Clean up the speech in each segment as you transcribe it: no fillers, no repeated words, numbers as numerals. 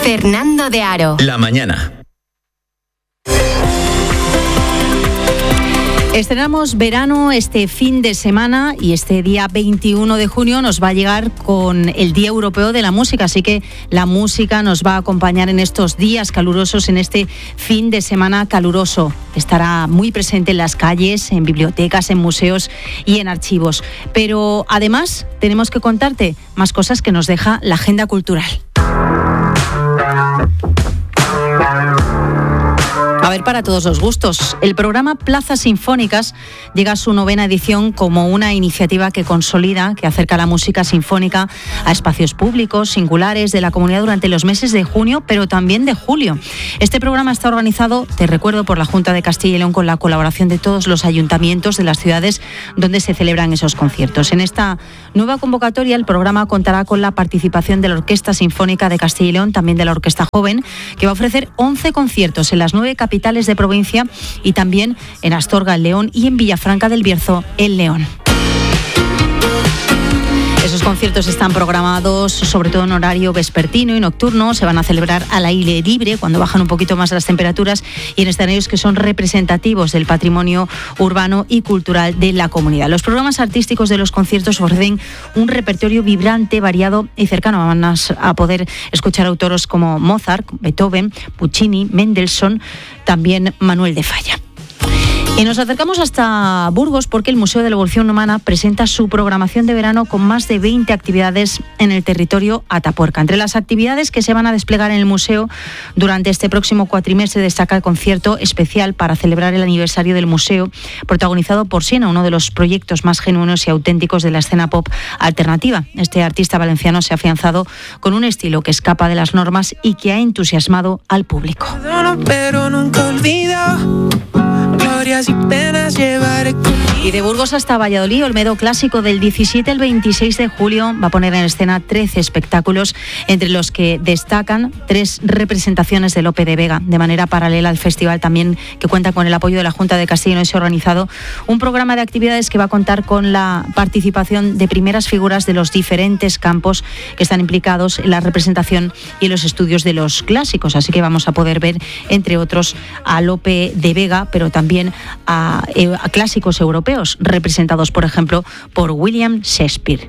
Fernando de Aro. La mañana. Estrenamos verano este fin de semana y este día 21 de junio nos va a llegar con el Día Europeo de la Música, así que la música nos va a acompañar en estos días calurosos, en este fin de semana caluroso. Estará muy presente en las calles, en bibliotecas, en museos y en archivos. Pero además tenemos que contarte más cosas que nos deja la agenda cultural. A ver, para todos los gustos. El programa Plazas Sinfónicas llega a su 9ª edición como una iniciativa que consolida, que acerca la música sinfónica a espacios públicos, singulares de la comunidad durante los meses de junio, pero también de julio. Este programa está organizado, te recuerdo, por la Junta de Castilla y León con la colaboración de todos los ayuntamientos de las ciudades donde se celebran esos conciertos. En esta nueva convocatoria, el programa contará con la participación de la Orquesta Sinfónica de Castilla y León, también de la Orquesta Joven, que va a ofrecer 11 conciertos en las 9 capitales de provincia y también en Astorga, en León, y en Villafranca del Bierzo, en León. Esos conciertos están programados sobre todo en horario vespertino y nocturno, se van a celebrar al aire libre cuando bajan un poquito más las temperaturas y en escenarios que son representativos del patrimonio urbano y cultural de la comunidad. Los programas artísticos de los conciertos ofrecen un repertorio vibrante, variado y cercano. Van a poder escuchar autores como Mozart, Beethoven, Puccini, Mendelssohn, también Manuel de Falla. Y nos acercamos hasta Burgos porque el Museo de la Evolución Humana presenta su programación de verano con más de 20 actividades en el territorio Atapuerca. Entre las actividades que se van a desplegar en el museo durante este próximo cuatrimestre destaca el concierto especial para celebrar el aniversario del museo, protagonizado por Siena, uno de los proyectos más genuinos y auténticos de la escena pop alternativa. Este artista valenciano se ha afianzado con un estilo que escapa de las normas y que ha entusiasmado al público. Pero nunca olvido. Y de Burgos hasta Valladolid, Olmedo Clásico del 17 al 26 de julio va a poner en escena 13 espectáculos, entre los que destacan 3 representaciones de Lope de Vega. De manera paralela al festival, también que cuenta con el apoyo de la Junta de Castilla y León, se ha organizado un programa de actividades que va a contar con la participación de primeras figuras de los diferentes campos que están implicados en la representación y en los estudios de los clásicos. Así que vamos a poder ver, entre otros, a Lope de Vega, pero también a clásicos europeos, representados, por ejemplo, por William Shakespeare.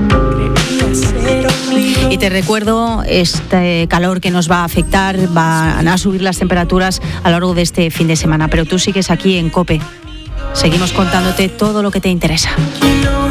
Y te recuerdo, este calor que nos va a afectar, van a subir las temperaturas a lo largo de este fin de semana, pero tú sigues aquí en COPE. Seguimos contándote todo lo que te interesa.